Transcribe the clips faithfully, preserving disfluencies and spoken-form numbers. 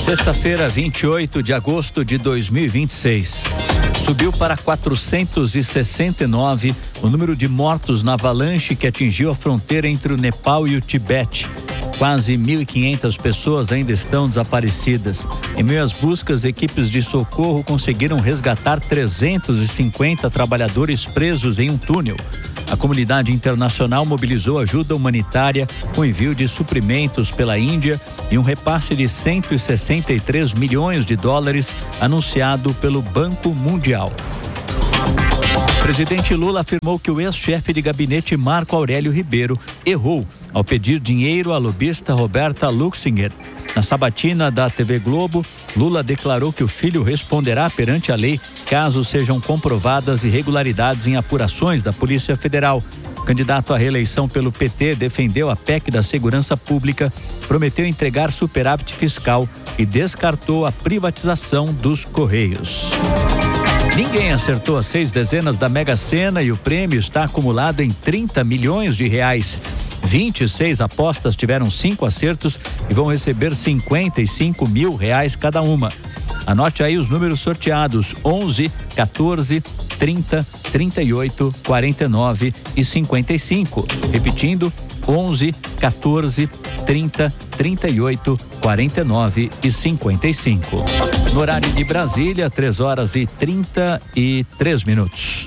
Sexta-feira, vinte e oito de agosto de dois mil e vinte e seis. Subiu para quatrocentos e sessenta e nove o número de mortos na avalanche que atingiu a fronteira entre o Nepal e o Tibete. Quase mil e quinhentas pessoas ainda estão desaparecidas. Em meio às buscas, equipes de socorro conseguiram resgatar trezentos e cinquenta trabalhadores presos em um túnel. A comunidade internacional mobilizou ajuda humanitária com envio de suprimentos pela Índia e um repasse de cento e sessenta e três milhões de dólares anunciado pelo Banco Mundial. O presidente Lula afirmou que o ex-chefe de gabinete Marco Aurélio Ribeiro errou ao pedir dinheiro à lobista Roberta Luxinger. Na sabatina da T V Globo, Lula declarou que o filho responderá perante a lei caso sejam comprovadas irregularidades em apurações da Polícia Federal. O candidato à reeleição pelo P T defendeu a P E C da Segurança Pública, prometeu entregar superávit fiscal e descartou a privatização dos Correios. Ninguém acertou as seis dezenas da Mega Sena e o prêmio está acumulado em trinta milhões de reais. vinte e seis apostas tiveram cinco acertos e vão receber cinquenta e cinco mil reais cada uma. Anote aí os números sorteados: onze, quatorze, trinta, trinta e oito, quarenta e nove e cinquenta e cinco. Repetindo: onze, quatorze, trinta, trinta e oito, quarenta e nove e cinquenta e cinco. No horário de Brasília, três horas e trinta e três minutos.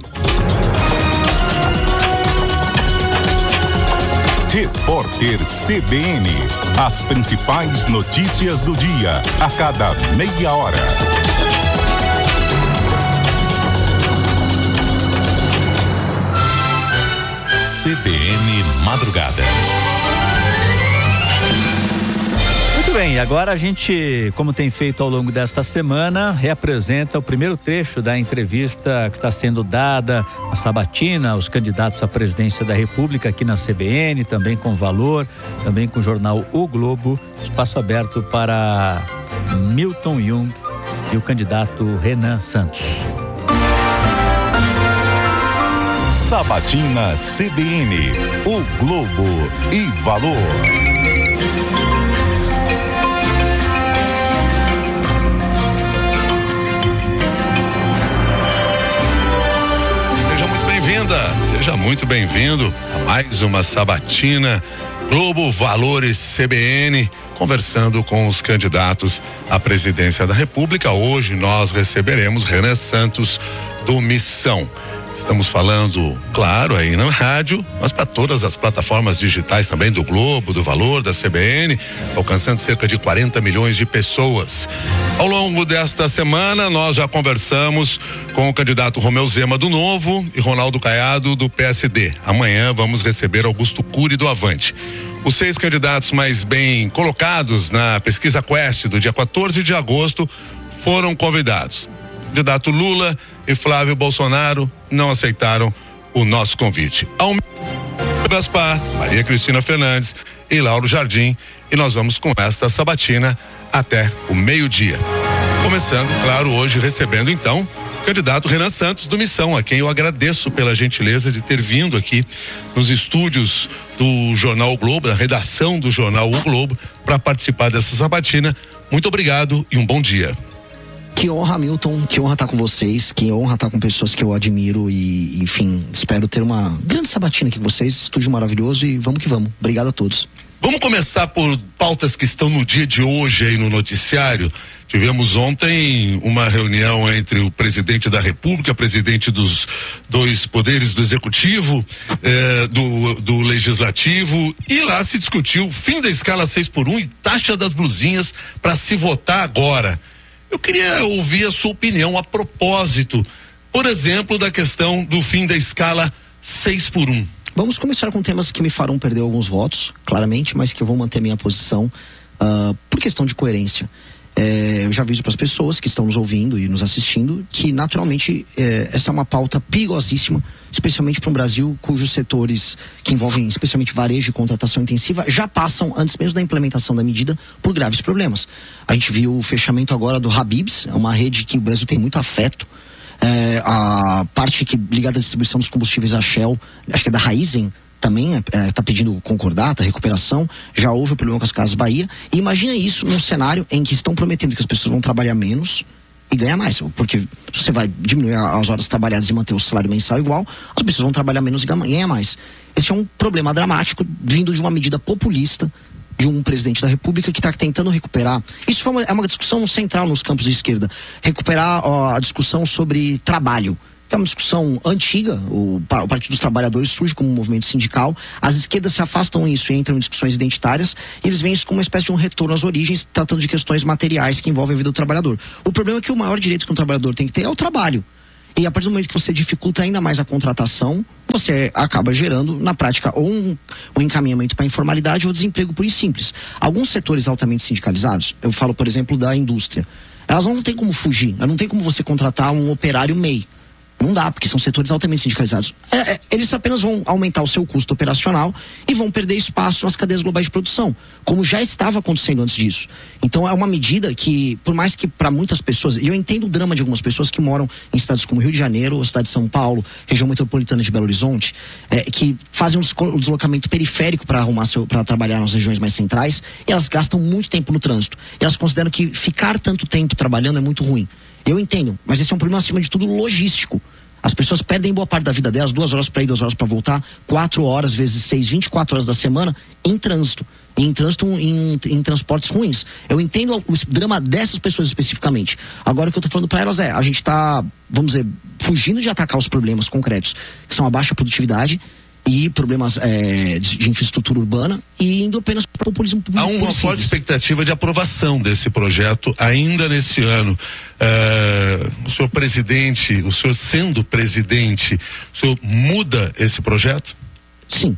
Repórter C B N. As principais notícias do dia, a cada meia hora. C B N Madrugada. Muito bem, agora a gente, como tem feito ao longo desta semana, reapresenta o primeiro trecho da entrevista que está sendo dada a sabatina aos candidatos à presidência da República aqui na C B N, também com Valor, também com o jornal O Globo. Espaço aberto para Milton Jung e o candidato Renan Santos. Sabatina C B N, O Globo e Valor. Seja muito bem-vindo a mais uma sabatina Globo, Valor e C B N, conversando com os candidatos à presidência da República. Hoje nós receberemos Renan Santos do Missão. Estamos falando, claro, aí na rádio, mas para todas as plataformas digitais também do Globo, do Valor, da C B N, alcançando cerca de quarenta milhões de pessoas. Ao longo desta semana, nós já conversamos com o candidato Romeu Zema do Novo e Ronaldo Caiado do P S D. Amanhã vamos receber Augusto Cury do Avante. Os seis candidatos mais bem colocados na pesquisa Quest do dia quatorze de agosto foram convidados. O candidato Lula e Flávio Bolsonaro não aceitaram o nosso convite. Almeida Gaspar, Maria Cristina Fernandes e Lauro Jardim, e nós vamos com esta sabatina até o meio-dia. Começando, claro, hoje recebendo então o candidato Renan Santos do Missão, a quem eu agradeço pela gentileza de ter vindo aqui nos estúdios do Jornal O Globo, da redação do Jornal O Globo, para participar dessa sabatina. Muito obrigado e um bom dia. Que honra, Milton, que honra estar com vocês, que honra estar com pessoas que eu admiro e, enfim, espero ter uma grande sabatina aqui com vocês, estúdio maravilhoso e vamos que vamos. Obrigado a todos. Vamos começar por pautas que estão no dia de hoje aí no noticiário. Tivemos ontem uma reunião entre o presidente da República, presidente dos dois poderes do Executivo, eh, do, do Legislativo, e lá se discutiu o fim da escala seis por um e taxa das blusinhas para se votar agora. Eu queria ouvir a sua opinião a propósito, por exemplo, da questão do fim da escala seis por um. Vamos começar com temas que me farão perder alguns votos, claramente, mas que eu vou manter minha posição uh, por questão de coerência. É, eu já aviso para as pessoas que estão nos ouvindo e nos assistindo que, naturalmente, é, essa é uma pauta perigosíssima, especialmente para um Brasil cujos setores que envolvem especialmente varejo e contratação intensiva já passam, antes mesmo da implementação da medida, por graves problemas. A gente viu o fechamento agora do Habib's, é uma rede que o Brasil tem muito afeto. É, a parte que ligada à distribuição dos combustíveis, a Shell, acho que é da Raizen, também está pedindo concordata, recuperação, já houve o problema com as Casas Bahia, e imagina isso num cenário em que estão prometendo que as pessoas vão trabalhar menos e ganhar mais, porque se você vai diminuir as horas trabalhadas e manter o salário mensal igual, as pessoas vão trabalhar menos e ganhar mais. Esse é um problema dramático vindo de uma medida populista de um presidente da República que está tentando recuperar. Isso foi uma, é uma discussão central nos campos de esquerda, recuperar ó, a discussão sobre trabalho, que é uma discussão antiga. O, o Partido dos Trabalhadores surge como um movimento sindical, as esquerdas se afastam disso e entram em discussões identitárias, e eles veem isso como uma espécie de um retorno às origens, tratando de questões materiais que envolvem a vida do trabalhador. O problema é que o maior direito que um trabalhador tem que ter é o trabalho. E a partir do momento que você dificulta ainda mais a contratação, você acaba gerando, na prática, ou um, um encaminhamento para a informalidade ou desemprego puro e simples. Alguns setores altamente sindicalizados, eu falo, por exemplo, da indústria, elas não têm como fugir, não tem como você contratar um operário M E I. Não dá, porque são setores altamente sindicalizados. É, é, eles apenas vão aumentar o seu custo operacional e vão perder espaço nas cadeias globais de produção, como já estava acontecendo antes disso. Então é uma medida que, por mais que para muitas pessoas, e eu entendo o drama de algumas pessoas que moram em estados como Rio de Janeiro, ou cidade de São Paulo, região metropolitana de Belo Horizonte, é, que fazem um deslocamento periférico para arrumar seu, para trabalhar nas regiões mais centrais, e elas gastam muito tempo no trânsito. E elas consideram que ficar tanto tempo trabalhando é muito ruim. Eu entendo, mas esse é um problema acima de tudo logístico. As pessoas perdem boa parte da vida delas, duas horas para ir, duas horas para voltar, quatro horas vezes seis, vinte e quatro horas da semana em trânsito. Em trânsito, em, em transportes ruins. Eu entendo o drama dessas pessoas especificamente. Agora o que eu tô falando para elas é, a gente tá, vamos dizer, fugindo de atacar os problemas concretos, que são a baixa produtividade e problemas é, de, de infraestrutura urbana, e indo apenas para o populismo público. Há uma forte expectativa de aprovação desse projeto ainda nesse ano. É, o senhor presidente, o senhor sendo presidente, o senhor muda esse projeto? Sim.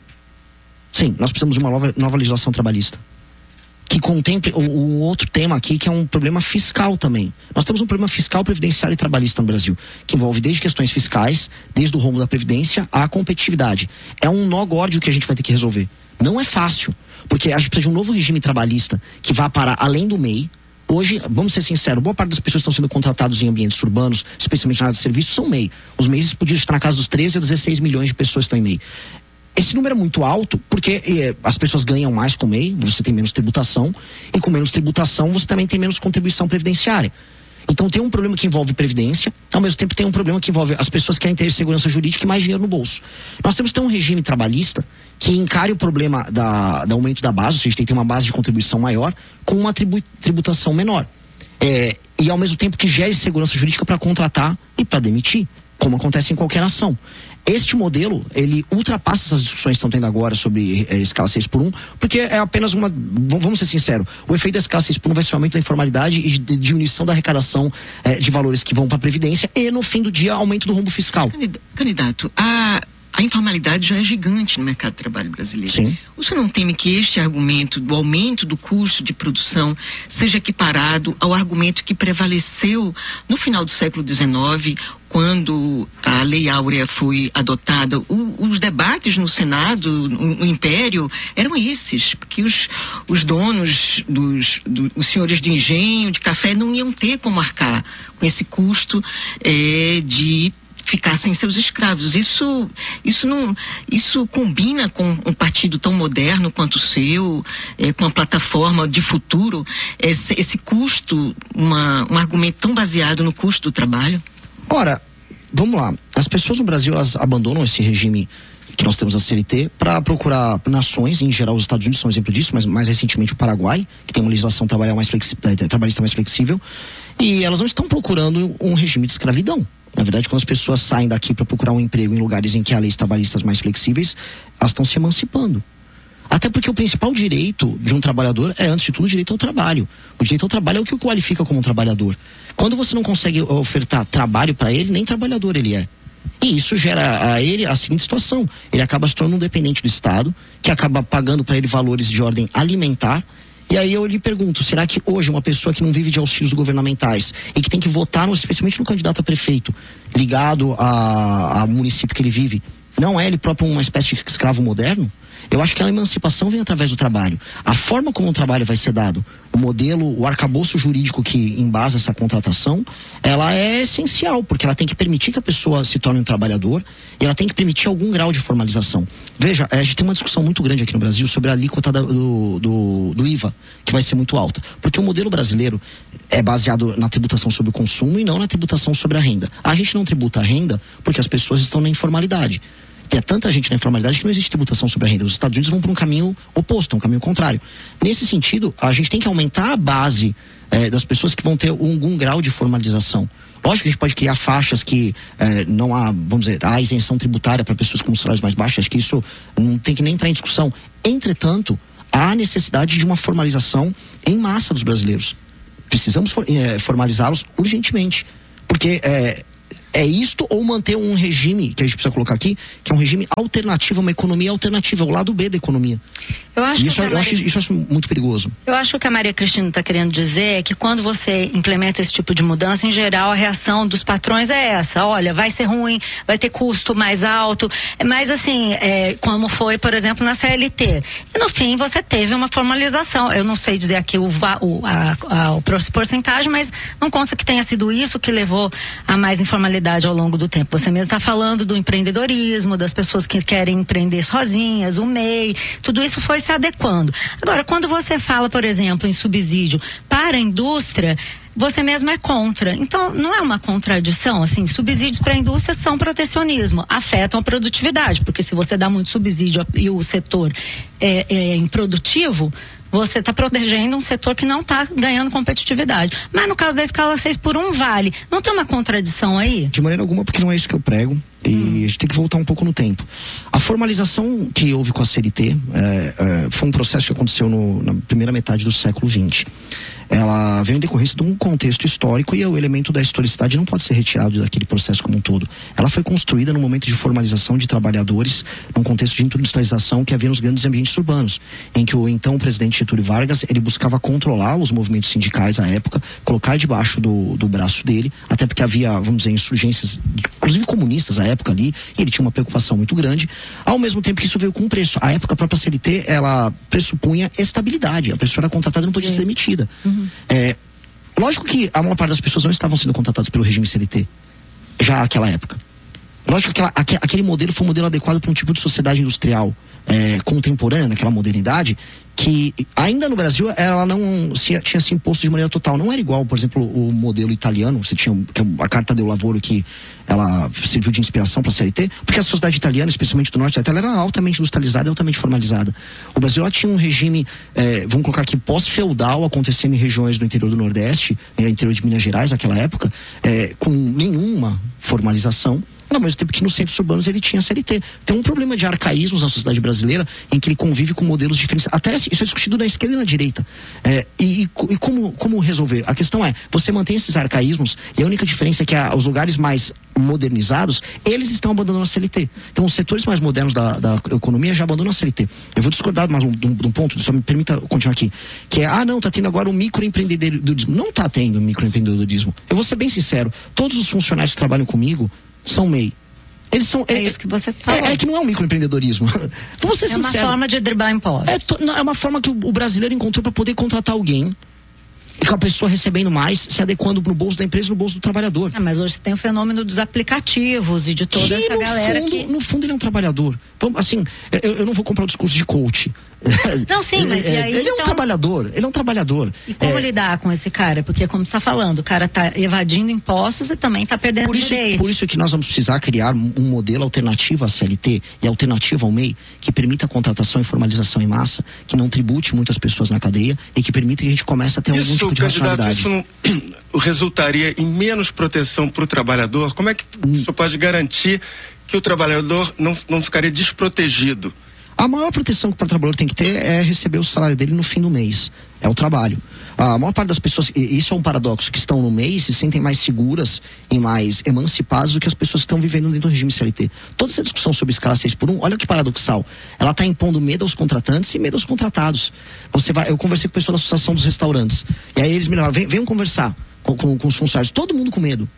Sim, nós precisamos de uma nova, nova legislação trabalhista que contemple o, o outro tema aqui, que é um problema fiscal também. Nós temos um problema fiscal, previdenciário e trabalhista no Brasil, que envolve desde questões fiscais, desde o rumo da previdência à competitividade. É um nó górdio que a gente vai ter que resolver. Não é fácil, porque a gente precisa de um novo regime trabalhista que vá para além do M E I. Hoje, vamos ser sinceros, boa parte das pessoas que estão sendo contratadas em ambientes urbanos, especialmente na área de serviços, são M E I. Os M E Is podiam estar na casa dos treze a dezesseis milhões de pessoas que estão em M E I. Esse número é muito alto porque eh, as pessoas ganham mais com M E I, você tem menos tributação, e com menos tributação você também tem menos contribuição previdenciária. Então tem um problema que envolve previdência, ao mesmo tempo tem um problema que envolve as pessoas que querem ter segurança jurídica e mais dinheiro no bolso. Nós temos que ter um regime trabalhista que encare o problema da, do aumento da base, ou seja, a gente tem que ter uma base de contribuição maior com uma tribu, tributação menor. É, e ao mesmo tempo que gere segurança jurídica para contratar e para demitir, como acontece em qualquer nação. Este modelo, ele ultrapassa essas discussões que estão tendo agora sobre eh, escala seis por um, porque é apenas uma, vamos ser sinceros, o efeito da escala seis por um vai ser o aumento da informalidade e de diminuição da arrecadação eh, de valores que vão para a Previdência e, no fim do dia, aumento do rombo fiscal. Candidato, a, a informalidade já é gigante no mercado de trabalho brasileiro. Sim. O senhor não teme que este argumento do aumento do custo de produção seja equiparado ao argumento que prevaleceu no final do século dezenove, quando a Lei Áurea foi adotada? O, os debates no Senado, no, no Império, eram esses, porque os, os donos, dos, do, os senhores de engenho, de café, não iam ter como arcar com esse custo eh, de ficar sem seus escravos. Isso, isso não, isso combina com um partido tão moderno quanto o seu, eh, com a plataforma de futuro, esse, esse custo, uma, um argumento tão baseado no custo do trabalho? Ora, vamos lá. As pessoas no Brasil, elas abandonam esse regime que nós temos na C L T para procurar nações, em geral os Estados Unidos são um exemplo disso, mas mais recentemente o Paraguai, que tem uma legislação trabalhista mais, flexi- trabalhista mais flexível, e elas não estão procurando um regime de escravidão. Na verdade, quando as pessoas saem daqui para procurar um emprego em lugares em que há leis trabalhistas mais flexíveis, elas estão se emancipando. Até porque o principal direito de um trabalhador é, antes de tudo, o direito ao trabalho. O direito ao trabalho é o que o qualifica como um trabalhador. Quando você não consegue ofertar trabalho para ele, nem trabalhador ele é. E isso gera a ele a seguinte situação: ele acaba se tornando um dependente do Estado, que acaba pagando para ele valores de ordem alimentar. E aí eu lhe pergunto, será que hoje uma pessoa que não vive de auxílios governamentais e que tem que votar, no, especialmente no candidato a prefeito, ligado ao município que ele vive, não é ele próprio uma espécie de escravo moderno? Eu acho que a emancipação vem através do trabalho. A forma como o trabalho vai ser dado, o modelo, o arcabouço jurídico que embasa essa contratação, ela é essencial, porque ela tem que permitir que a pessoa se torne um trabalhador e ela tem que permitir algum grau de formalização. Veja, a gente tem uma discussão muito grande aqui no Brasil sobre a alíquota da, do, do, do I V A, que vai ser muito alta. Porque o modelo brasileiro é baseado na tributação sobre o consumo e não na tributação sobre a renda. A gente não tributa a renda porque as pessoas estão na informalidade. Tem tanta gente na informalidade que não existe tributação sobre a renda. Os Estados Unidos vão para um caminho oposto, um caminho contrário. Nesse sentido, a gente tem que aumentar a base eh, das pessoas que vão ter algum grau de formalização. Lógico que a gente pode criar faixas que eh, não há, vamos dizer, há isenção tributária para pessoas com salários mais baixos. Acho que isso não tem que nem entrar em discussão. Entretanto, há necessidade de uma formalização em massa dos brasileiros. Precisamos for, eh, formalizá-los urgentemente. Porque eh, é isto ou manter um regime, que a gente precisa colocar aqui, que é um regime alternativo, uma economia alternativa, o lado B da economia. Eu acho, isso, que eu, Maria... acho, isso eu acho muito perigoso. Eu acho que o que a Maria Cristina está querendo dizer é que quando você implementa esse tipo de mudança, em geral, a reação dos patrões é essa: olha, vai ser ruim, vai ter custo mais alto, mas assim, é, como foi, por exemplo, na C L T. E no fim você teve uma formalização. Eu não sei dizer aqui o, o, a, a, o porcentagem, mas não consta que tenha sido isso que levou a mais informalidade ao longo do tempo. Você mesmo está falando do empreendedorismo, das pessoas que querem empreender sozinhas, o M E I, tudo isso foi se adequando. Agora, quando você fala, por exemplo, em subsídio para a indústria, você mesmo é contra. Então, não é uma contradição, assim, subsídios para a indústria são protecionismo, afetam a produtividade, porque se você dá muito subsídio e o setor é, é improdutivo, você está protegendo um setor que não está ganhando competitividade. Mas no caso da escala seis por um vale. Não tem uma contradição aí? De maneira alguma, porque não é isso que eu prego. E hum. a gente tem que voltar um pouco no tempo. A formalização que houve com a C L T é, é, foi um processo que aconteceu no, na primeira metade do século vinte. Ela veio em decorrência de um contexto histórico e o elemento da historicidade não pode ser retirado daquele processo como um todo. Ela foi construída no momento de formalização de trabalhadores, num contexto de industrialização que havia nos grandes ambientes urbanos, em que o então presidente Getúlio Vargas, ele buscava controlar os movimentos sindicais à época, colocar debaixo do, do braço dele, até porque havia, vamos dizer, insurgências, inclusive comunistas à época ali, e ele tinha uma preocupação muito grande, ao mesmo tempo que isso veio com um preço. À época, a própria C L T, ela pressupunha estabilidade, a pessoa era contratada e não podia ser demitida. Uhum. É, lógico que a maior parte das pessoas não estavam sendo contratadas pelo regime C L T já naquela época. Lógico que aquela, aquele modelo foi um modelo adequado para um tipo de sociedade industrial é, contemporânea, naquela modernidade, que ainda no Brasil ela não se, tinha se imposto de maneira total. Não era igual, por exemplo, o modelo italiano. Você tinha a Carta del Lavoro, que ela serviu de inspiração para a C L T, porque a sociedade italiana, especialmente do norte da Itália, era altamente industrializada e altamente formalizada. O Brasil ela tinha um regime, eh, vamos colocar aqui, pós-feudal, acontecendo em regiões do interior do Nordeste, eh, interior de Minas Gerais, naquela época, eh, com nenhuma formalização. Ao mesmo tempo que nos centros urbanos ele tinha C L T. Tem um problema de arcaísmos na sociedade brasileira, em que ele convive com modelos diferentes. Até isso é discutido na esquerda e na direita. É, e e como, como resolver? A questão é, você mantém esses arcaísmos, e a única diferença é que a, os lugares mais modernizados, eles estão abandonando a C L T. Então os setores mais modernos da, da economia já abandonam a C L T. Eu vou discordar mais um, de, um, de um ponto, só me permita continuar aqui, que é, ah não, tá tendo agora o microempreendedorismo. Não tá tendo microempreendedorismo. Eu vou ser bem sincero, todos os funcionários que trabalham comigo são M E I. Eles são, é, é isso que você falou. É, é que não é um microempreendedorismo. Vamos ser é sinceros. uma forma de driblar impostos. É, to, não, é uma forma que o, o brasileiro encontrou para poder contratar alguém, e com a pessoa recebendo mais, se adequando no bolso da empresa e no bolso do trabalhador. Ah, mas hoje tem o fenômeno dos aplicativos e de toda que, essa no galera fundo, que... no fundo ele é um trabalhador. Então, assim, eu, eu não vou comprar o discurso de coach. Não, sim, mas ele, e aí, ele é um então... trabalhador, ele é um trabalhador. E como é... lidar com esse cara? Porque como você está falando, o cara está evadindo impostos e também está perdendo por isso, direitos. Por isso que nós vamos precisar criar um modelo alternativo à C L T e alternativo ao M E I, que permita a contratação e formalização em massa, que não tribute muitas pessoas na cadeia e que permita que a gente comece a ter isso, algum tipo de racionalidade. Isso não resultaria em menos proteção para o trabalhador? Como é que hum. você pode garantir que o trabalhador não, não ficaria desprotegido? A maior proteção que o trabalhador tem que ter é receber o salário dele no fim do mês. É o trabalho. A maior parte das pessoas, e isso é um paradoxo, que estão no M E I se sentem mais seguras e mais emancipadas do que as pessoas que estão vivendo dentro do regime C L T. Toda essa discussão sobre escala seis por um, olha que paradoxal. Ela está impondo medo aos contratantes e medo aos contratados. Você vai, eu conversei com o pessoal da Associação dos Restaurantes. E aí eles me falaram, venham conversar com, com, com os funcionários. Todo mundo com medo.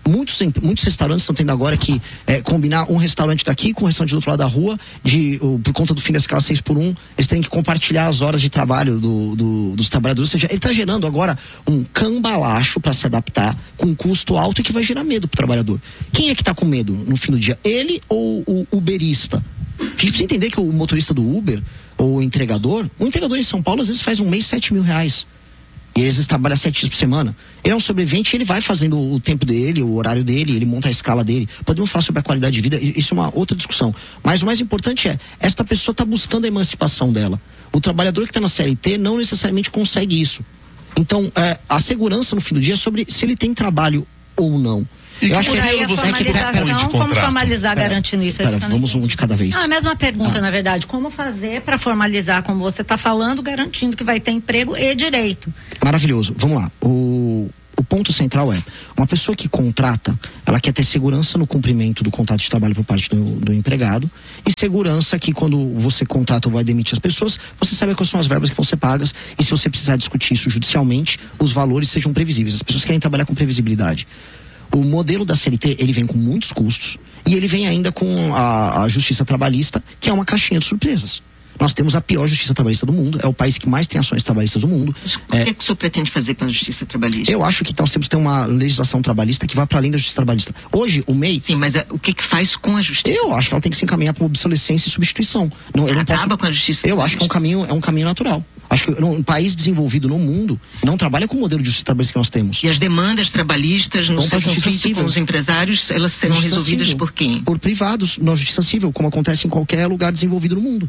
Muitos, muitos restaurantes estão tendo agora que é, combinar um restaurante daqui com o restaurante do outro lado da rua, de, o, por conta do fim da escala seis por um, eles têm que compartilhar as horas de trabalho do, do, dos trabalhadores. Ou seja, ele está gerando agora um cambalacho para se adaptar com um custo alto e que vai gerar medo para o trabalhador. Quem é que está com medo no fim do dia? Ele ou o uberista? A gente precisa entender que o motorista do Uber ou o entregador, o entregador em São Paulo às vezes faz um mês sete mil reais. E às vezes trabalha sete dias por semana. Ele é um sobrevivente, ele vai fazendo o tempo dele, o horário dele, ele monta a escala dele. Podemos falar sobre a qualidade de vida, isso é uma outra discussão. Mas o mais importante é, esta pessoa está buscando a emancipação dela. O trabalhador que está na C L T não necessariamente consegue isso. Então, é, a segurança no fim do dia é sobre se ele tem trabalho ou não. E eu acho que aí a formalização, como formalizar pera, garantindo isso? Pera, vamos um de cada vez. Ah, a mesma pergunta, ah. na verdade. Como fazer para formalizar, como você está falando, garantindo que vai ter emprego e direito? Maravilhoso. Vamos lá. O, o ponto central é, uma pessoa que contrata, ela quer ter segurança no cumprimento do contrato de trabalho por parte do, do empregado e segurança que quando você contrata ou vai demitir as pessoas, você sabe quais são as verbas que vão ser pagas e se você precisar discutir isso judicialmente, os valores sejam previsíveis. As pessoas querem trabalhar com previsibilidade. O modelo da C L T, ele vem com muitos custos e ele vem ainda com a, a justiça trabalhista, que é uma caixinha de surpresas. Nós temos a pior justiça trabalhista do mundo, é o país que mais tem ações trabalhistas do mundo. Mas o que é que o senhor pretende fazer com a justiça trabalhista? Eu acho que nós temos que ter uma legislação trabalhista que vá para além da justiça trabalhista. Hoje, o M E I... Sim, mas a, o que que faz com a justiça? Eu acho que ela tem que se encaminhar para uma obsolescência e substituição. Não, eu não Acaba posso... com a justiça Eu acho que é um caminho, é um caminho natural. Acho que um país desenvolvido no mundo não trabalha com o modelo de justiça trabalhista que nós temos. E as demandas trabalhistas no seu conflito com os empresários, elas serão resolvidas civil, por quem? Por privados, na justiça civil, como acontece em qualquer lugar desenvolvido no mundo.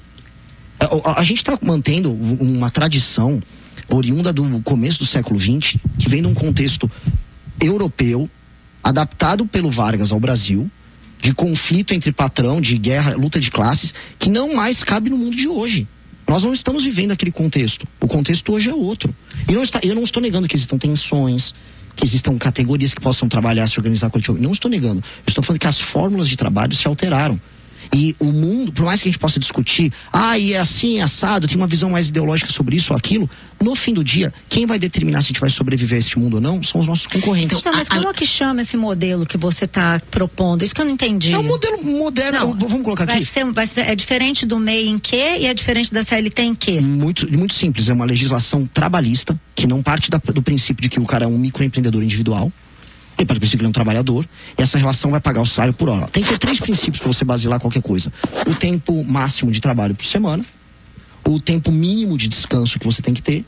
A, a, a gente está mantendo uma tradição oriunda do começo do século vinte, que vem de um contexto europeu, adaptado pelo Vargas ao Brasil, de conflito entre patrão, de guerra, luta de classes, que não mais cabe no mundo de hoje. Nós não estamos vivendo aquele contexto. O contexto hoje é outro. E não está, eu não estou negando que existam tensões, que existam categorias que possam trabalhar, se organizar coletivamente. Não estou negando. Eu estou falando que as fórmulas de trabalho se alteraram. E o mundo, por mais que a gente possa discutir, ah, e é assim, é assado, tem uma visão mais ideológica sobre isso ou aquilo, no fim do dia, quem vai determinar se a gente vai sobreviver a este mundo ou não são os nossos concorrentes. Então, mas como é que chama esse modelo que você está propondo? Isso que eu não entendi. É um modelo moderno, não, vamos colocar vai aqui. Ser, vai ser, é diferente do M E I em quê e é diferente da C L T em quê? Muito, muito simples, é uma legislação trabalhista que não parte da, do princípio de que o cara é um microempreendedor individual. Ele parte do princípio que ele é um trabalhador, e essa relação vai pagar o salário por hora. Tem que ter três princípios para você basilar qualquer coisa: o tempo máximo de trabalho por semana, o tempo mínimo de descanso que você tem que ter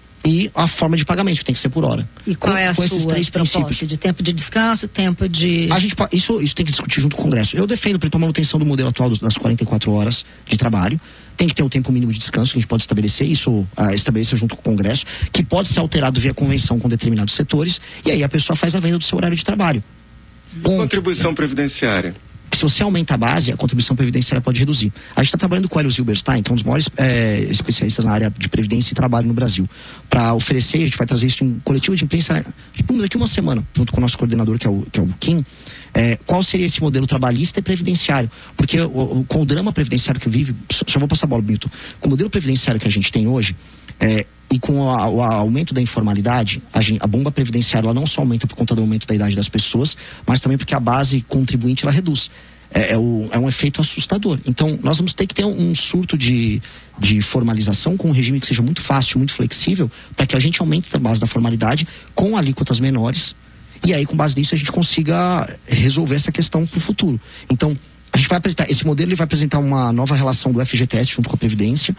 e a forma de pagamento, que tem que ser por hora. E qual com, é a com sua esses três princípios de tempo de descanso, tempo de... A gente, isso, isso tem que discutir junto com o Congresso. Eu defendo para a manutenção do modelo atual das quarenta e quatro horas de trabalho. Tem que ter o tempo mínimo de descanso que a gente pode estabelecer, isso uh, estabelecer junto com o Congresso, que pode ser alterado via convenção com determinados setores, e aí a pessoa faz a venda do seu horário de trabalho. Um, contribuição previdenciária. Se você aumenta a base, a contribuição previdenciária pode reduzir. A gente está trabalhando com o Hélio Zilberstein, que é um dos maiores é, especialistas na área de previdência e trabalho no Brasil, para oferecer. A gente vai trazer isso em coletivo de imprensa daqui uma semana, junto com o nosso coordenador, que é o, que é o Kim. É, qual seria esse modelo trabalhista e previdenciário? Porque o, o, com o drama previdenciário que vive, só vou passar a bola, Milton, com o modelo previdenciário que a gente tem hoje, é, e com a, o aumento da informalidade, a, gente, a bomba previdenciária ela não só aumenta por conta do aumento da idade das pessoas, mas também porque a base contribuinte ela reduz. É, é, o, é um efeito assustador. Então, nós vamos ter que ter um, um surto de, de formalização com um regime que seja muito fácil, muito flexível, para que a gente aumente a base da formalidade com alíquotas menores, e aí, com base nisso, a gente consiga resolver essa questão para o futuro. Então, a gente vai apresentar, esse modelo ele vai apresentar uma nova relação do F G T S junto com a Previdência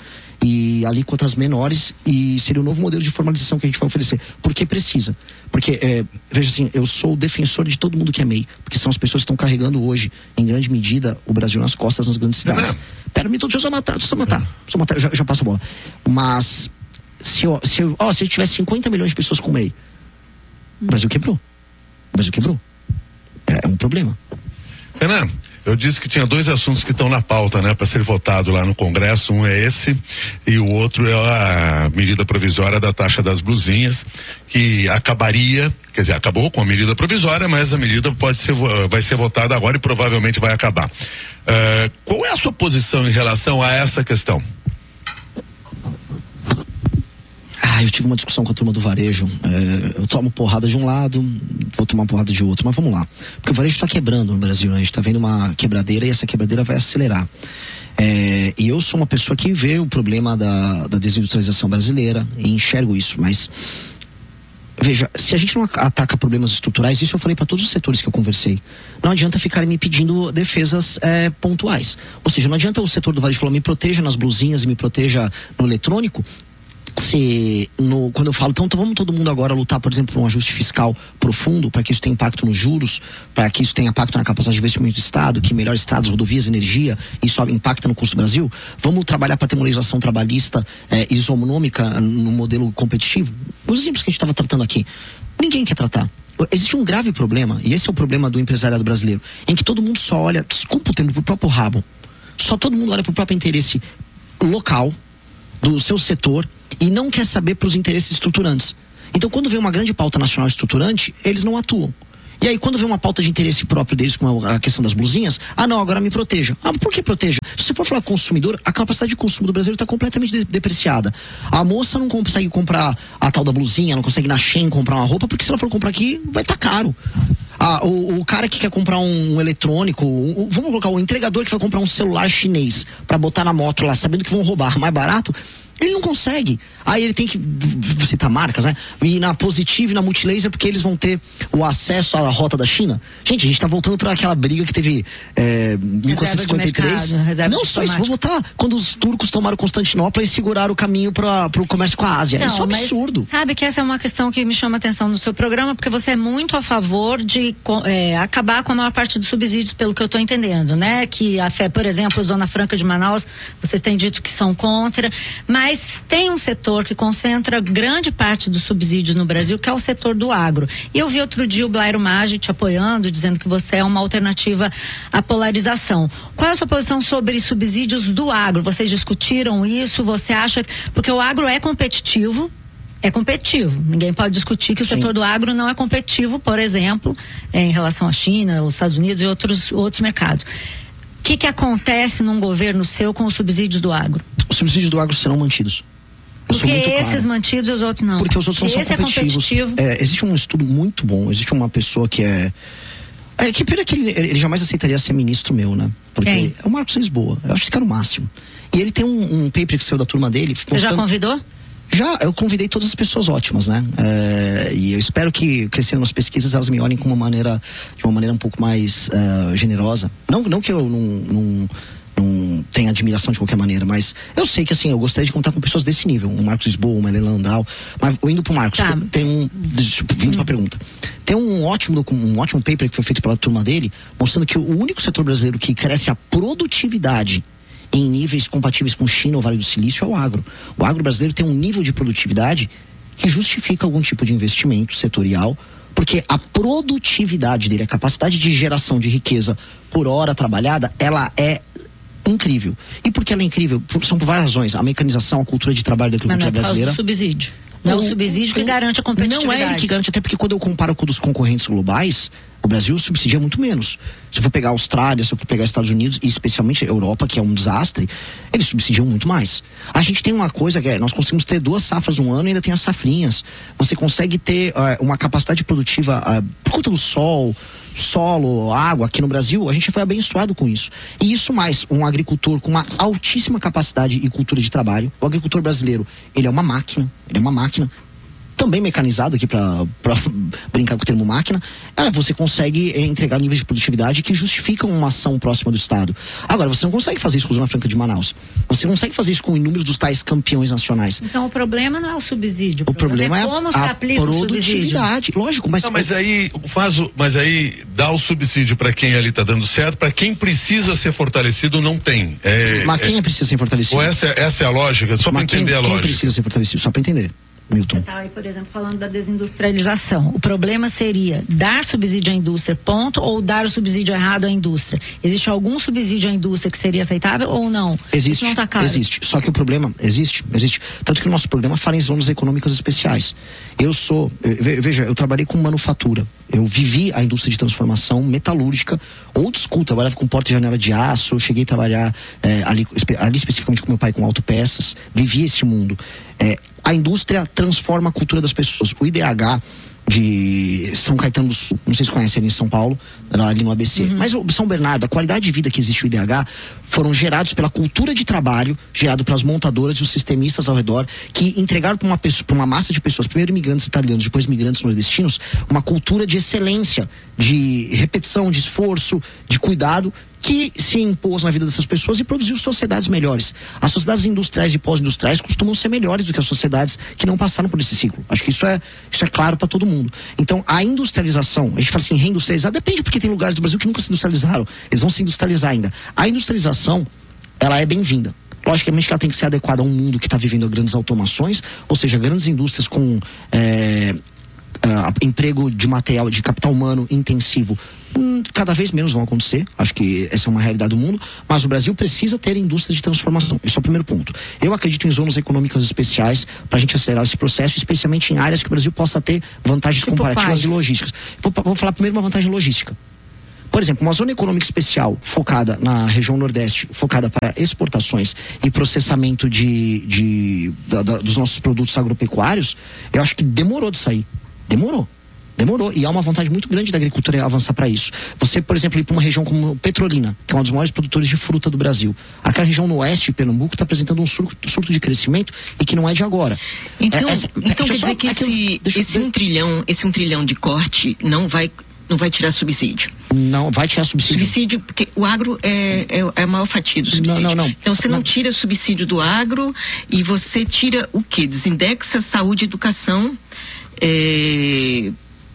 e alíquotas menores, e seria o novo modelo de formalização que a gente vai oferecer. Porque precisa. Porque, é, veja assim, eu sou o defensor de todo mundo que é M E I, porque são as pessoas que estão carregando hoje, em grande medida, o Brasil nas costas nas grandes cidades. Pera, me deixa eu só matar, deixa eu matar, deixa eu matar, já, já passo a bola. Mas, se, ó, se, ó, se tivesse cinquenta milhões de pessoas com M E I, o Brasil quebrou. O Brasil quebrou. É, é um problema. Renan, eu disse que tinha dois assuntos que estão na pauta, né, para ser votado lá no Congresso. Um é esse e o outro é a medida provisória da taxa das blusinhas, que acabaria, quer dizer, acabou com a medida provisória, mas a medida pode ser, vai ser votada agora e provavelmente vai acabar. Uh, qual é a sua posição em relação a essa questão? Ah, eu tive uma discussão com a turma do varejo. É, eu tomo porrada de um lado, vou tomar porrada de outro, mas vamos lá. Porque o varejo está quebrando no Brasil, né? A gente está vendo uma quebradeira e essa quebradeira vai acelerar. É, e eu sou uma pessoa que vê o problema da, da desindustrialização brasileira e enxergo isso, mas veja, se a gente não ataca problemas estruturais, isso eu falei para todos os setores que eu conversei, não adianta ficarem me pedindo defesas é, pontuais. Ou seja, não adianta o setor do varejo falar, me proteja nas blusinhas e me proteja no eletrônico, se no, quando eu falo, então, então vamos todo mundo agora lutar, por exemplo, por um ajuste fiscal profundo, para que isso tenha impacto nos juros, para que isso tenha impacto na capacidade de investimento do Estado, que melhore estradas, rodovias, energia, isso impacta no custo do Brasil. Vamos trabalhar para ter uma legislação trabalhista é, isonômica no modelo competitivo. Os exemplos que a gente estava tratando aqui, ninguém quer tratar. Existe um grave problema, e esse é o problema do empresariado brasileiro, em que todo mundo só olha, desculpa o tempo, pro próprio rabo. Só todo mundo olha pro próprio interesse local, do seu setor, e não quer saber para os interesses estruturantes. Então, quando vem uma grande pauta nacional estruturante, eles não atuam. E aí, quando vem uma pauta de interesse próprio deles, como a questão das blusinhas, ah, não, agora me proteja. Ah, por que proteja? Se você for falar consumidor, a capacidade de consumo do brasileiro está completamente de- depreciada. A moça não consegue comprar a tal da blusinha, não consegue na Shein comprar uma roupa, porque se ela for comprar aqui, vai estar tá caro. Ah, o, o cara que quer comprar um, um eletrônico, um, um, vamos colocar o entregador que vai comprar um celular chinês para botar na moto lá, sabendo que vão roubar mais barato, ele não consegue. Aí ele tem que citar marcas, né? E na Positive e na Multilaser, porque eles vão ter o acesso à rota da China. Gente, a gente tá voltando para aquela briga que teve é, mil quatrocentos e cinquenta e três. Mercado, não só isso, vou voltar quando os turcos tomaram Constantinopla e seguraram o caminho para o comércio com a Ásia. Não, isso é um absurdo. Sabe que essa é uma questão que me chama a atenção no seu programa, porque você é muito a favor de é, acabar com a maior parte dos subsídios, pelo que eu estou entendendo, né? Que a fé, por exemplo, a Zona Franca de Manaus, vocês têm dito que são contra, mas tem um setor que concentra grande parte dos subsídios no Brasil, que é o setor do agro. E eu vi outro dia o Blairo Maggi te apoiando, dizendo que você é uma alternativa à polarização. Qual é a sua posição sobre subsídios do agro? Vocês discutiram isso? Você acha... Porque o agro é competitivo, é competitivo. Ninguém pode discutir que o Sim. setor do agro não é competitivo, por exemplo, em relação à China, os Estados Unidos e outros, outros mercados. O que que acontece num governo seu com os subsídios do agro? Os subsídios do agro serão mantidos. Eu sou Porque muito claro. esses mantidos e os outros não. Porque os outros não Se são esse competitivos. é competitivo. É, existe um estudo muito bom, existe uma pessoa que é. É que pena que ele, ele jamais aceitaria ser ministro meu, né? Porque Quem? é o Marcos Lisboa. Eu acho esse cara o máximo. E ele tem um, um paper que saiu da turma dele. Você já convidou? Já, eu convidei todas as pessoas ótimas, né? É, e eu espero que, crescendo nas pesquisas, elas me olhem com uma maneira, de uma maneira um pouco mais uh, generosa. Não, não que eu não, não, não tenha admiração de qualquer maneira, mas eu sei que, assim, eu gostaria de contar com pessoas desse nível. Um Marcos Lisboa, uma Helena Landau. Mas eu indo pro Marcos, Tá. tem, tem um... Vindo pra pergunta. Tem um ótimo, um ótimo paper que foi feito pela turma dele, mostrando que o único setor brasileiro que cresce a produtividade em níveis compatíveis com China ou Vale do Silício é o agro. O agro brasileiro tem um nível de produtividade que justifica algum tipo de investimento setorial, porque a produtividade dele, a capacidade de geração de riqueza por hora trabalhada, ela é incrível. E por que ela é incrível? Por, são por várias razões. A mecanização, a cultura de trabalho da Mas não agricultura é por causa brasileira. do subsídio. Não é o subsídio que garante a competitividade. Não é ele que garante, até porque quando eu comparo com os concorrentes globais, o Brasil subsidia muito menos. Se eu for pegar a Austrália, se eu for pegar os Estados Unidos, e especialmente a Europa, que é um desastre, eles subsidiam muito mais. A gente tem uma coisa que é, nós conseguimos ter duas safras um ano e ainda tem as safrinhas. Você consegue ter uh, uma capacidade produtiva uh, por conta do sol, solo, água aqui no Brasil, a gente foi abençoado com isso. E isso mais, um agricultor com uma altíssima capacidade e cultura de trabalho. O agricultor brasileiro, ele é uma máquina, ele é uma máquina, também mecanizado aqui para brincar com o termo máquina, é, você consegue é, entregar níveis de produtividade que justificam uma ação próxima do Estado. Agora, você não consegue fazer isso com a Zona Franca de Manaus. Você não consegue fazer isso com inúmeros dos tais campeões nacionais. Então o problema não é o subsídio. O problema é, como a, se a aplica o subsídio. produtividade. Lógico, mas... Não, mas aí faz o, mas aí dá o subsídio para quem ali tá dando certo, para quem precisa ser fortalecido não tem. É, mas quem é, precisa ser fortalecido? ou essa, essa é a lógica? Só para entender quem, a quem lógica. precisa ser fortalecido? Só para entender. Milton. Você está aí, por exemplo, falando da desindustrialização. O problema seria dar subsídio à indústria, ponto, ou dar o subsídio errado à indústria? Existe algum subsídio à indústria que seria aceitável ou não? Existe, Isso não tá claro. existe. Só que o problema, existe, existe. Tanto que o nosso programa fala em zonas econômicas especiais. Eu sou, veja, eu trabalhei com manufatura. Eu vivi a indústria de transformação metalúrgica, old school, trabalhava com porta e janela de aço, eu cheguei a trabalhar é, ali, ali especificamente com meu pai com autopeças, vivi esse mundo. É, A indústria transforma a cultura das pessoas. O I D H de São Caetano do Sul, não sei se conhecem ali em São Paulo, ali no A B C, uhum. Mas o São Bernardo, a qualidade de vida que existe o I D H foram gerados pela cultura de trabalho, gerado pelas montadoras e os sistemistas ao redor, que entregaram para uma pessoa, para uma massa de pessoas, primeiro imigrantes italianos, depois imigrantes nordestinos, uma cultura de excelência, de repetição, de esforço, de cuidado, que se impôs na vida dessas pessoas e produziu sociedades melhores. As sociedades industriais e pós-industriais costumam ser melhores do que as sociedades que não passaram por esse ciclo. Acho que isso é, isso é claro para todo mundo. Então, a industrialização, a gente fala assim, reindustrializar, depende, porque tem lugares do Brasil que nunca se industrializaram. Eles vão se industrializar ainda. A industrialização, ela é bem-vinda. Logicamente ela tem que ser adequada a um mundo que está vivendo grandes automações, ou seja, grandes indústrias com é, uh, emprego de material, de capital humano intensivo. Hum, cada vez menos vão acontecer, acho que essa é uma realidade do mundo, mas o Brasil precisa ter indústria de transformação. Esse é o primeiro ponto. Eu acredito em zonas econômicas especiais para a gente acelerar esse processo, especialmente em áreas que o Brasil possa ter vantagens tipo comparativas paz. E logísticas. Vou, vou falar primeiro uma vantagem logística. Por exemplo, uma zona econômica especial focada na região Nordeste, focada para exportações e processamento de, de, da, da, dos nossos produtos agropecuários, eu acho que demorou de sair. Demorou. Demorou, e há uma vontade muito grande da agricultura avançar para isso. Você, por exemplo, ir para uma região como Petrolina, que é um dos maiores produtores de fruta do Brasil. Aquela região no oeste de Pernambuco está apresentando um surto, surto de crescimento e que não é de agora. Então, é, essa, então quer só, dizer que é esse, que eu, esse, um trilhão, esse um trilhão de corte não vai, não vai tirar subsídio? Não, vai tirar subsídio. Subsídio, porque o agro é, é, é a maior fatia do subsídio. Não, não, não. Então você não, não tira subsídio do agro e você tira o quê? Desindexa saúde e educação. É...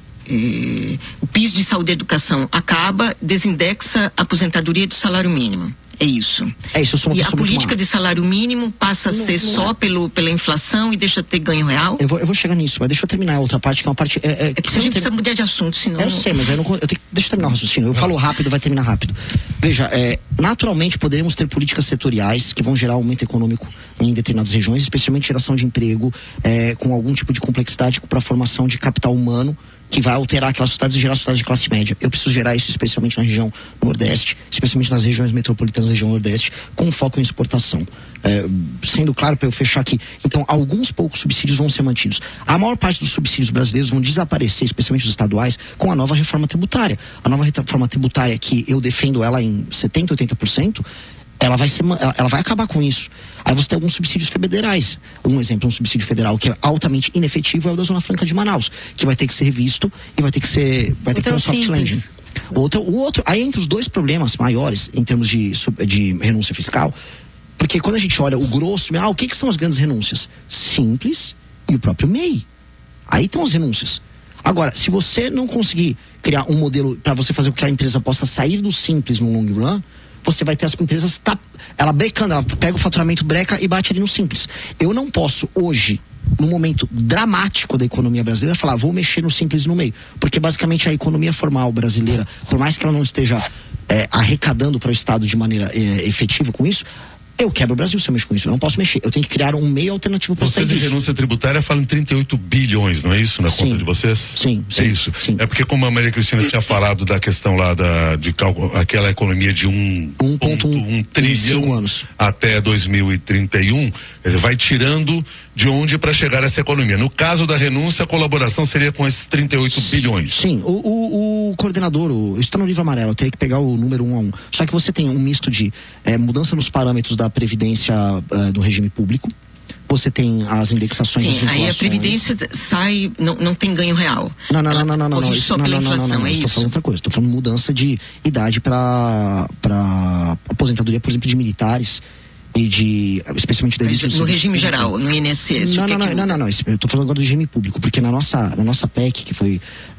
É, o piso de saúde e educação acaba, desindexa a aposentadoria do salário mínimo. É isso. É isso, eu sou uma e a pessoa muito política má. de salário mínimo passa Não, a ser não só é. pelo, pela inflação e deixa de ter ganho real? Eu vou, eu vou chegar nisso, mas deixa eu terminar a outra parte, que é uma parte... É, é, É que a gente precisa mudar de assunto, senão... Eu sei, mas eu não, eu tenho, deixa eu terminar o raciocínio. Eu falo rápido, vai terminar rápido. Veja, é, naturalmente poderemos ter políticas setoriais que vão gerar aumento econômico em determinadas regiões, especialmente geração de emprego, é, com algum tipo de complexidade para a formação de capital humano, que vai alterar aquelas cidades e gerar cidades de classe média. Eu preciso gerar isso especialmente na região Nordeste, especialmente nas regiões metropolitanas da região Nordeste, com foco em exportação. É, sendo claro para eu fechar aqui, então alguns poucos subsídios vão ser mantidos. A maior parte dos subsídios brasileiros vão desaparecer, especialmente os estaduais, com a nova reforma tributária. A nova reforma tributária, que eu defendo ela em setenta, oitenta por cento, ela vai ser, ela vai acabar com isso. Aí você tem alguns subsídios federais. Um exemplo, um subsídio federal que é altamente inefetivo é o da Zona Franca de Manaus, que vai ter que ser revisto e vai ter que ser, vai ter que ter um soft landing. Outro, o outro, aí entre os dois problemas maiores em termos de, de renúncia fiscal, porque quando a gente olha o grosso, ah, o que que são as grandes renúncias? Simples e o próprio M E I. Aí estão as renúncias. Agora, se você não conseguir criar um modelo para você fazer com que a empresa possa sair do simples no long run, você vai ter as empresas, tá, ela brecando, ela pega o faturamento, breca e bate ali no simples. Eu não posso hoje, num momento dramático da economia brasileira, falar, vou mexer no simples no meio. Porque basicamente a economia formal brasileira, por mais que ela não esteja é, arrecadando para o Estado de maneira é, efetiva com isso, eu quebro o Brasil se eu mexo com isso. Eu não posso mexer. Eu tenho que criar um meio alternativo para sair disso. Vocês em renúncia tributária falam em trinta e oito bilhões, não é isso? Na sim, conta de vocês? Sim, sim. É isso? Sim. É porque como a Maria Cristina tinha falado da questão lá da, de cálculo, aquela economia de um, um ponto um trilhão anos. Até dois mil e trinta e um, vai tirando de onde para chegar essa economia. No caso da renúncia, a colaboração seria com esses trinta e oito bilhões. Sim, o, o, o coordenador, o, isso está no livro amarelo, eu teria que pegar o número um a um. Só que você tem um misto de é, mudança nos parâmetros da previdência uh, do regime público. Você tem as indexações. Sim, aí a previdência sai, não, não tem ganho real. Não, não, não, não, não, não, não, só pela inflação, é isso. Estou falando outra coisa. Estou falando mudança de idade para para aposentadoria, por exemplo, de militares e de, especialmente da no regime geral, no I N S S. Não, não, não, não, não, não, eu estou falando agora do regime público, porque na nossa, na nossa P E C, que foi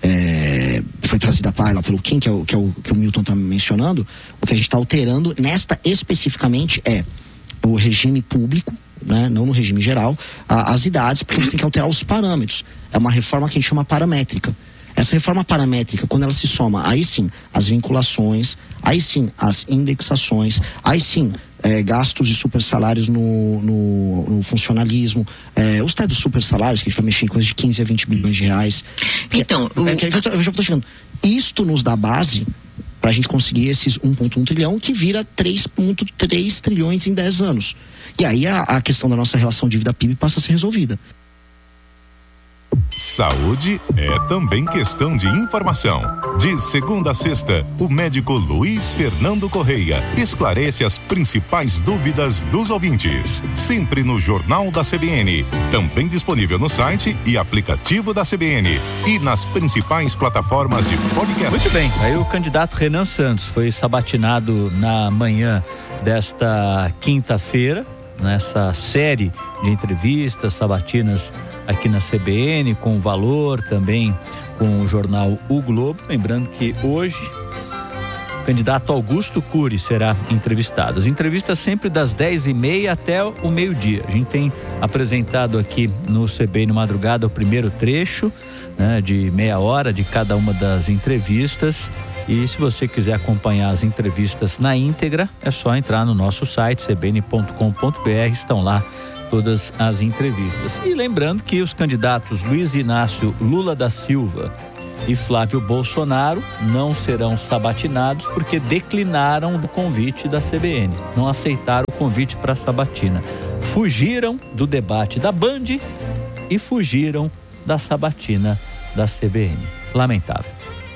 é, foi trazida para lá pelo Kim, que é o que, é o, que o Milton está mencionando, o que a gente está alterando nesta especificamente é o regime público, né, não no regime geral, a, as idades, porque você tem que alterar os parâmetros. É uma reforma que a gente chama paramétrica. Essa reforma paramétrica, quando ela se soma, aí sim, as vinculações, aí sim, as indexações, aí sim, é, gastos de super salários no, no, no funcionalismo, é, os tais dos super salários, que a gente vai mexer em coisa de quinze a vinte bilhões de reais. Então, que, o, é, que, que eu, tô, eu já estou chegando. Isto nos dá base para a gente conseguir esses um ponto um trilhão, que vira três ponto três trilhões em dez anos. E aí a, a questão da nossa relação dívida-P I B passa a ser resolvida. Saúde é também questão de informação. De segunda a sexta, o médico Luiz Fernando Correia esclarece as principais dúvidas dos ouvintes. Sempre no Jornal da C B N. Também disponível no site e aplicativo da C B N. E nas principais plataformas de podcast. Muito bem, aí o candidato Renan Santos foi sabatinado na manhã desta quinta-feira, nessa série de entrevistas sabatinas aqui na C B N, com Valor, também com o jornal O Globo. Lembrando que hoje o candidato Augusto Cury será entrevistado. As entrevistas sempre das dez e meia até o meio-dia. A gente tem apresentado aqui no C B N Madrugada o primeiro trecho, né, de meia hora de cada uma das entrevistas. E se você quiser acompanhar as entrevistas na íntegra, é só entrar no nosso site c b n ponto com ponto b r, estão lá todas as entrevistas. E lembrando que os candidatos Luiz Inácio Lula da Silva e Flávio Bolsonaro não serão sabatinados porque declinaram o convite da C B N, não aceitaram o convite para a sabatina. Fugiram do debate da Band e fugiram da sabatina da C B N. Lamentável.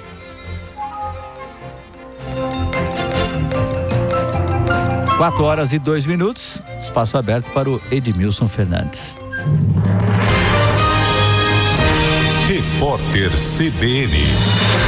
Quatro horas e dois minutos, espaço aberto para o Edmilson Fernandes. Repórter C B N.